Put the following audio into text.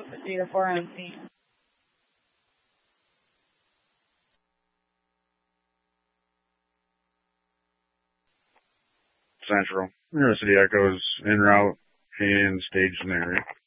Data 4 on scene. Central. University Echoes en route and staged an area.